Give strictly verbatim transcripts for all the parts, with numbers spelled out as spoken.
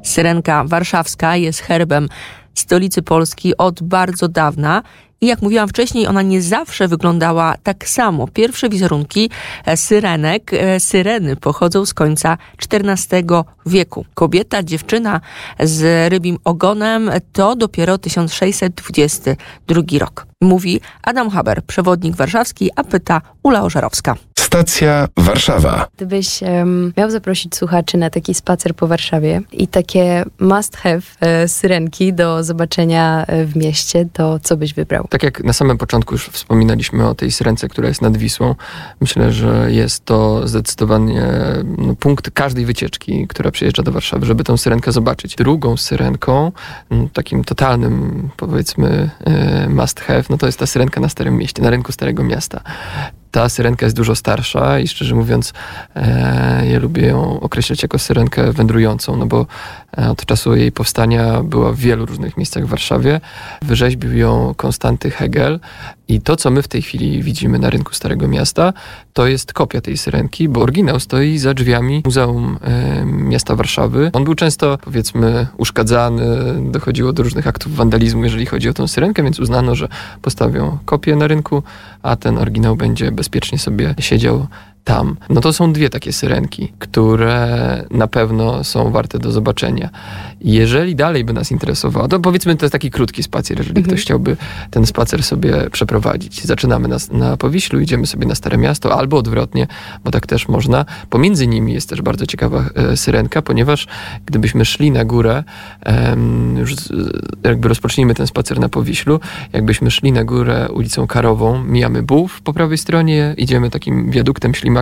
Syrenka warszawska jest herbem stolicy Polski od bardzo dawna. I jak mówiłam wcześniej, ona nie zawsze wyglądała tak samo. Pierwsze wizerunki syrenek, syreny pochodzą z końca czternastego wieku. Kobieta, dziewczyna z rybim ogonem to dopiero tysiąc sześćset dwudziesty drugi rok. Mówi Adam Haber, przewodnik warszawski, a pyta Ula Ożarowska. Stacja Warszawa. Gdybyś um, miał zaprosić słuchaczy na taki spacer po Warszawie i takie must have e, syrenki do zobaczenia w mieście, to co byś wybrał? Tak jak na samym początku już wspominaliśmy o tej syrence, która jest nad Wisłą, myślę, że jest to zdecydowanie no, punkt każdej wycieczki, która przyjeżdża do Warszawy, żeby tę syrenkę zobaczyć. Drugą syrenką, no, takim totalnym, powiedzmy, e, must have, no to jest ta syrenka na Starym Mieście, na rynku Starego Miasta. Ta syrenka jest dużo starsza i szczerze mówiąc e, ja lubię ją określać jako syrenkę wędrującą, no bo e, od czasu jej powstania była w wielu różnych miejscach w Warszawie. Wyrzeźbił ją Konstanty Hegel i to, co my w tej chwili widzimy na rynku Starego Miasta, to jest kopia tej syrenki, bo oryginał stoi za drzwiami Muzeum e, Miasta Warszawy. On był często, powiedzmy, uszkadzany, dochodziło do różnych aktów wandalizmu, jeżeli chodzi o tę syrenkę, więc uznano, że postawią kopię na rynku, a ten oryginał będzie bezpiecznie sobie siedział tam. No to są dwie takie syrenki, które na pewno są warte do zobaczenia. Jeżeli dalej by nas interesowało, to powiedzmy, to jest taki krótki spacer, jeżeli mhm. ktoś chciałby ten spacer sobie przeprowadzić. Zaczynamy na, na Powiślu, idziemy sobie na Stare Miasto, albo odwrotnie, bo tak też można. Pomiędzy nimi jest też bardzo ciekawa e, syrenka, ponieważ gdybyśmy szli na górę, e, już jakby rozpocznijmy ten spacer na Powiślu, jakbyśmy szli na górę ulicą Karową, mijamy Bów po prawej stronie, idziemy takim wiaduktem ślimakiem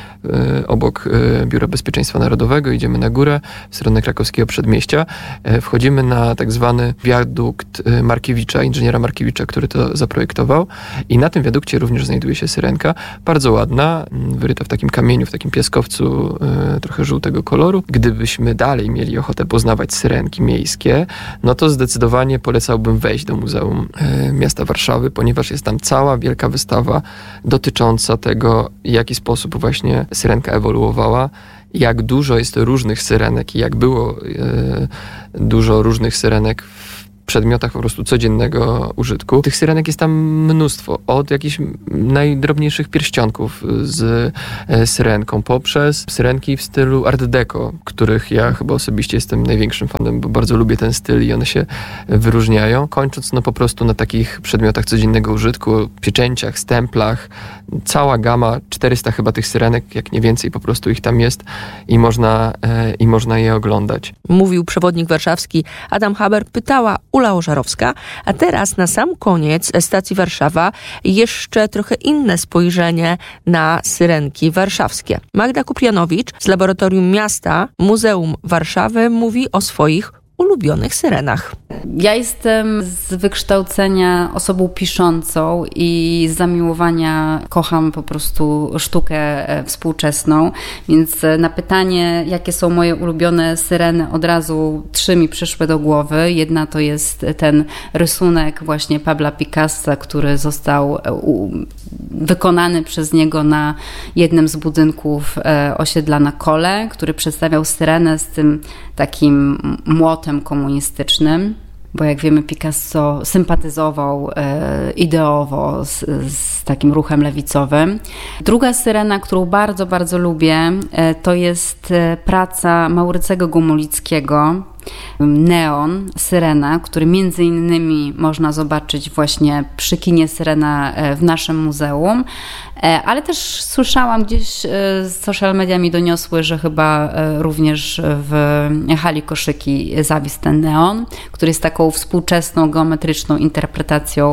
y, obok y, Biura Bezpieczeństwa Narodowego, idziemy na górę w stronę krakowskiego przedmieścia, y, wchodzimy na tak zwany wiadukt y, Markiewicza, inżyniera Markiewicza, który to zaprojektował i na tym wiadukcie również znajduje się syrenka, bardzo ładna, y, wyryta w takim kamieniu, w takim piaskowcu y, trochę żółtego koloru. Gdybyśmy dalej mieli ochotę poznawać syrenki miejskie, no to zdecydowanie polecałbym wejść do Muzeum y, Miasta Warszawy, ponieważ jest tam cała wielka wystawa dotycząca tego, w jaki sposób właśnie syrenka ewoluowała, jak dużo jest różnych syrenek i jak było e, dużo różnych syrenek w przedmiotach po prostu codziennego użytku. Tych syrenek jest tam mnóstwo. Od jakichś najdrobniejszych pierścionków z syrenką, poprzez syrenki w stylu art deco, których ja chyba osobiście jestem największym fanem, bo bardzo lubię ten styl i one się wyróżniają. Kończąc no po prostu na takich przedmiotach codziennego użytku, pieczęciach, stemplach. Cała gama, czterysta chyba tych syrenek, jak nie więcej, po prostu ich tam jest i można, e, i można je oglądać. Mówił przewodnik warszawski Adam Haber, pytała Ula Ożarowska, a teraz na sam koniec stacji Warszawa jeszcze trochę inne spojrzenie na syrenki warszawskie. Magda Kuprianowicz z Laboratorium Miasta Muzeum Warszawy mówi o swoich ulubionych syrenach. Ja jestem z wykształcenia osobą piszącą i z zamiłowania kocham po prostu sztukę współczesną, więc na pytanie, jakie są moje ulubione syreny, od razu trzy mi przyszły do głowy. Jedna to jest ten rysunek właśnie Pabla Picassa, który został wykonany przez niego na jednym z budynków osiedla na Kole, który przedstawiał syrenę z tym takim młotem komunistycznym, bo jak wiemy Picasso sympatyzował e, ideowo z, z takim ruchem lewicowym. Druga syrena, którą bardzo, bardzo lubię, e, to jest e, praca Maurycego Gomulickiego, Neon, Syrena, który między innymi można zobaczyć właśnie przy kinie Syrena w naszym muzeum, ale też słyszałam gdzieś, social media mi doniosły, że chyba również w hali Koszyki zawisł ten Neon, który jest taką współczesną, geometryczną interpretacją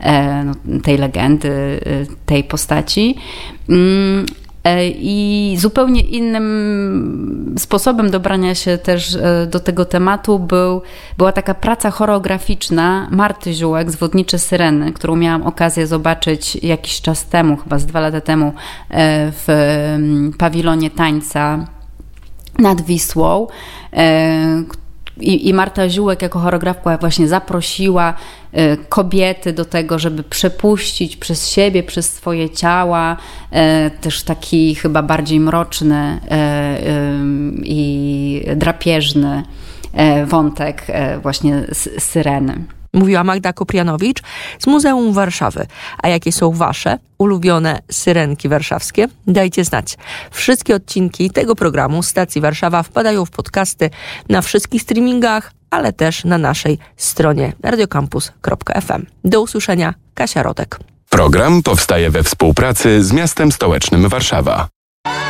tej legendy, tej postaci. I zupełnie innym sposobem dobrania się też do tego tematu był, była taka praca choreograficzna Marty Ziółek, Zwodnicze Syreny, którą miałam okazję zobaczyć jakiś czas temu, chyba z dwa lata temu w pawilonie tańca nad Wisłą. I, I Marta Ziółek jako choreografka właśnie zaprosiła y, kobiety do tego, żeby przepuścić przez siebie, przez swoje ciała, y, też taki chyba bardziej mroczny y, y, i drapieżny wątek właśnie syreny. Mówiła Magda Kuprianowicz z Muzeum Warszawy. A jakie są wasze ulubione syrenki warszawskie? Dajcie znać. Wszystkie odcinki tego programu Stacji Warszawa wpadają w podcasty na wszystkich streamingach, ale też na naszej stronie radiocampus kropka f m. Do usłyszenia. Kasia Rodek. Program powstaje we współpracy z miastem stołecznym Warszawa.